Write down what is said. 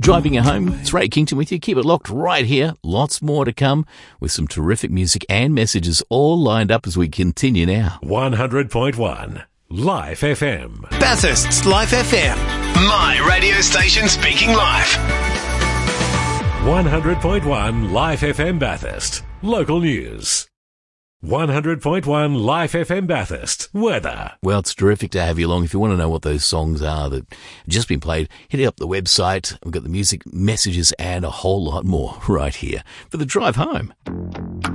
Driving you home, it's Ray Kington with you. Keep it locked right here. Lots more to come with some terrific music and messages all lined up as we continue now. 100.1 Life FM. Bathurst's Life FM. My radio station speaking life. 100.1 Life FM Bathurst. Local news. 100.1 Life FM Bathurst. Weather. Well, it's terrific to have you along. If you want to know what those songs are that have just been played, hit up the website. We've got the music, messages, and a whole lot more right here for the drive home.